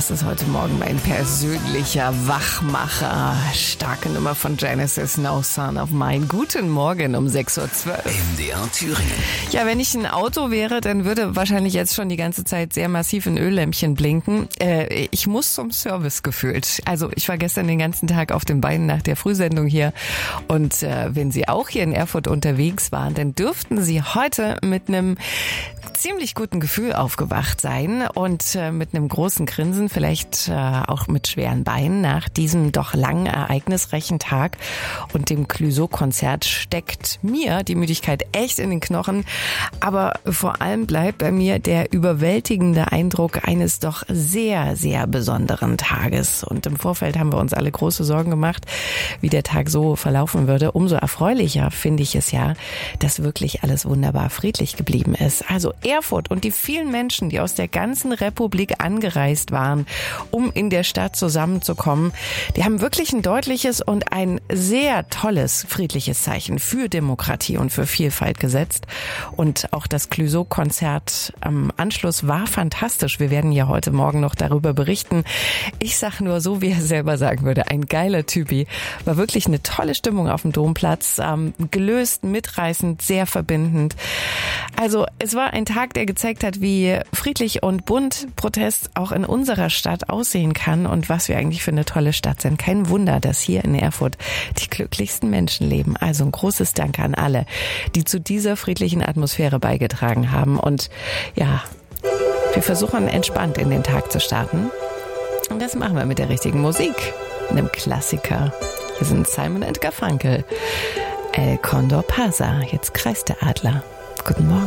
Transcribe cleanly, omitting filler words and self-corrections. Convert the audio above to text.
Das ist heute Morgen mein persönlicher Wachmacher. Starke Nummer von Genesis, No Son of Mine. Guten Morgen um 6:12 Uhr. MDR Thüringen. Ja, wenn ich ein Auto wäre, dann würde wahrscheinlich jetzt schon die ganze Zeit sehr massiv ein Öllämpchen blinken. Ich muss zum Service gefühlt. Also ich war gestern den ganzen Tag auf den Beinen nach der Frühsendung hier. Und wenn Sie auch hier in Erfurt unterwegs waren, dann dürften Sie heute mit einem ziemlich guten Gefühl aufgewacht sein und mit einem großen Grinsen, vielleicht auch mit schweren Beinen nach diesem doch langen, ereignisreichen Tag und dem Clouseau-Konzert steckt mir die Müdigkeit echt in den Knochen, aber vor allem bleibt bei mir der überwältigende Eindruck eines doch sehr, sehr besonderen Tages. Und im Vorfeld haben wir uns alle große Sorgen gemacht, wie der Tag so verlaufen würde. Umso erfreulicher finde ich es ja, dass wirklich alles wunderbar friedlich geblieben ist. Also Erfurt und die vielen Menschen, die aus der ganzen Republik angereist waren, um in der Stadt zusammenzukommen, die haben wirklich ein deutliches und ein sehr tolles, friedliches Zeichen für Demokratie und für Vielfalt gesetzt. Und auch das Clouseau-Konzert am Anschluss war fantastisch. Wir werden ja heute Morgen noch darüber berichten. Ich sag nur so, wie er selber sagen würde, ein geiler Typi. War wirklich eine tolle Stimmung auf dem Domplatz, gelöst, mitreißend, sehr verbindend. Also es war ein Tag, der gezeigt hat, wie friedlich und bunt Protest auch in unserer Stadt aussehen kann und was wir eigentlich für eine tolle Stadt sind. Kein Wunder, dass hier in Erfurt die glücklichsten Menschen leben. Also ein großes Dank an alle, die zu dieser friedlichen Atmosphäre beigetragen haben. Und ja, wir versuchen entspannt in den Tag zu starten. Und das machen wir mit der richtigen Musik, einem Klassiker. Hier sind Simon & Garfunkel. El Condor Pasa. Jetzt kreist der Adler. Guten Morgen.